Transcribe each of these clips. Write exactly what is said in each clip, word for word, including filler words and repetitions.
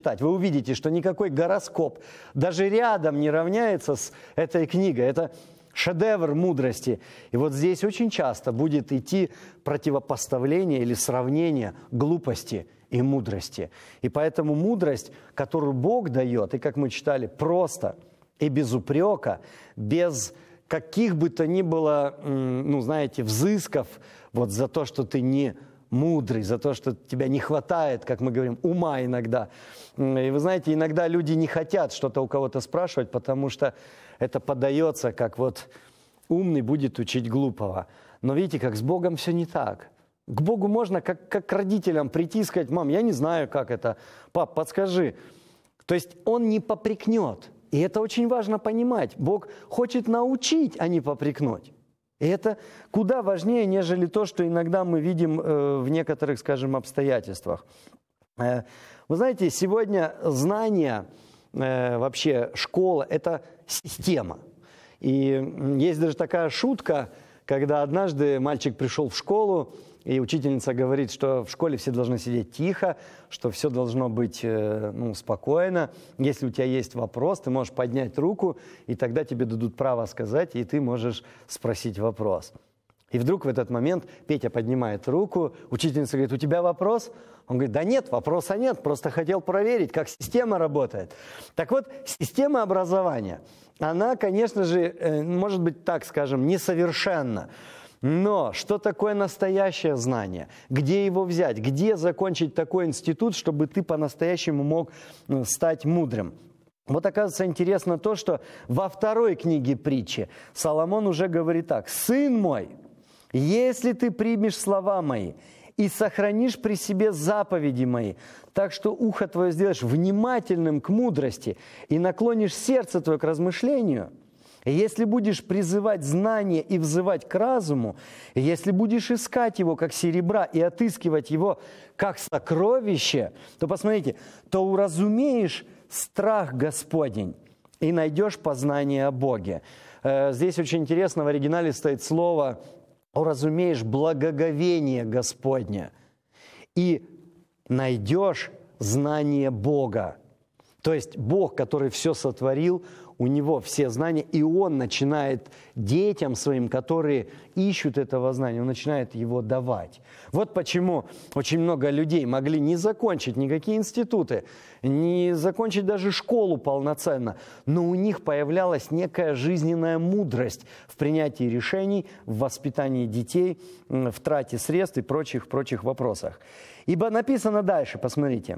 Вы увидите, что никакой гороскоп даже рядом не равняется с этой книгой. Это шедевр мудрости. И вот здесь очень часто будет идти противопоставление или сравнение глупости и мудрости. И поэтому мудрость, которую Бог дает, и, как мы читали, просто и без упрека, без каких бы то ни было, ну, знаете, взысков вот за то, что ты не мудрый, за то, что тебя не хватает, как мы говорим, ума иногда. И вы знаете, иногда люди не хотят что-то у кого-то спрашивать, потому что это подается, как вот умный будет учить глупого. Но видите, как с Богом все не так. К Богу можно как, как к родителям прийти и сказать: мам, я не знаю, как это, пап, подскажи. То есть он не попрекнет. И это очень важно понимать. Бог хочет научить, а не попрекнуть. И это куда важнее, нежели то, что иногда мы видим э, в некоторых, скажем, обстоятельствах. Э, вы знаете, сегодня знания, э, вообще школа – это система. И есть даже такая шутка, когда однажды мальчик пришел в школу, и учительница говорит, что в школе все должны сидеть тихо, что все должно быть э, ну, спокойно. Если у тебя есть вопрос, ты можешь поднять руку, и тогда тебе дадут право сказать, и ты можешь спросить вопрос. И вдруг в этот момент Петя поднимает руку, учительница говорит: у тебя вопрос? Он говорит: да нет, вопроса нет, просто хотел проверить, как система работает. Так вот, система образования, она, конечно же, э, может быть, так скажем, несовершенна. Но что такое настоящее знание? Где его взять? Где закончить такой институт, чтобы ты по-настоящему мог стать мудрым? Вот оказывается интересно то, что во второй книге притчи Соломон уже говорит так: «Сын мой, если ты примешь слова мои и сохранишь при себе заповеди мои, так что ухо твое сделаешь внимательным к мудрости и наклонишь сердце твое к размышлению, и если будешь призывать знание и взывать к разуму, и если будешь искать его, как серебра, и отыскивать его, как сокровище, то, посмотрите, то уразумеешь страх Господень и найдешь познание о Боге». Здесь очень интересно, в оригинале стоит слово «уразумеешь благоговение Господня» и найдешь знание Бога. То есть Бог, который все сотворил, у него все знания, и он начинает детям своим, которые ищут этого знания, он начинает его давать. Вот почему очень много людей могли не закончить никакие институты, не закончить даже школу полноценно, но у них появлялась некая жизненная мудрость в принятии решений, в воспитании детей, в трате средств и прочих, прочих вопросах. Ибо написано дальше, посмотрите.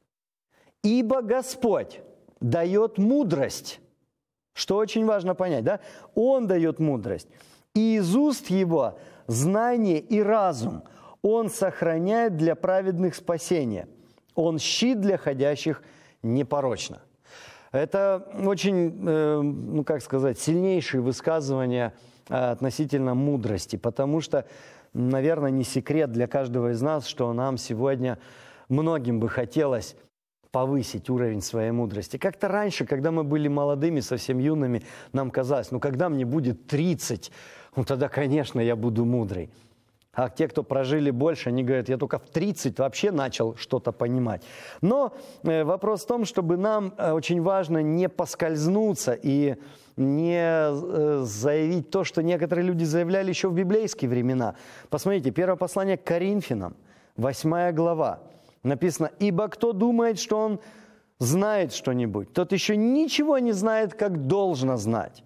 «Ибо Господь дает мудрость». Что очень важно понять, да? Он дает мудрость. И из уст его знание и разум. Он сохраняет для праведных спасение. Он щит для ходящих непорочно. Это очень, э, ну как сказать, сильнейшие высказывания э, относительно мудрости. Потому что, наверное, не секрет для каждого из нас, что нам сегодня многим бы хотелось повысить уровень своей мудрости. Как-то раньше, когда мы были молодыми, совсем юными, нам казалось: ну когда мне будет тридцать, ну тогда, конечно, я буду мудрый. А те, кто прожили больше, они говорят: я только в тридцать вообще начал что-то понимать. Но э, вопрос в том, чтобы нам э, очень важно не поскользнуться и не э, заявить то, что некоторые люди заявляли еще в библейские времена. Посмотрите, первое послание к Коринфянам, восьмая глава. Написано: «Ибо кто думает, что он знает что-нибудь, тот еще ничего не знает, как должно знать».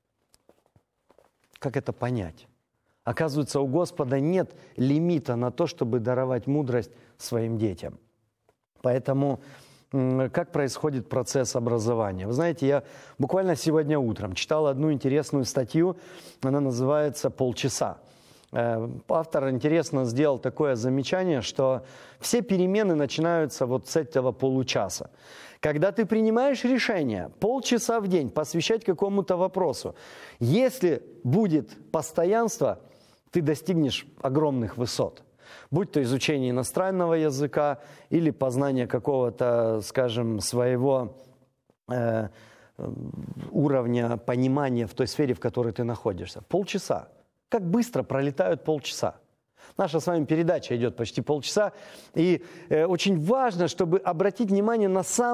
Как это понять? Оказывается, у Господа нет лимита на то, чтобы даровать мудрость своим детям. Поэтому как происходит процесс образования? Вы знаете, я буквально сегодня утром читал одну интересную статью, она называется «Полчаса». Автор интересно сделал такое замечание, что все перемены начинаются вот с этого получаса. Когда ты принимаешь решение полчаса в день посвящать какому-то вопросу, если будет постоянство, ты достигнешь огромных высот. Будь то изучение иностранного языка или познание какого-то, скажем, своего э, уровня понимания в той сфере, в которой ты находишься. Полчаса. Как быстро пролетают полчаса. Наша с вами передача идет почти полчаса. И э, очень важно, чтобы обратить внимание на сам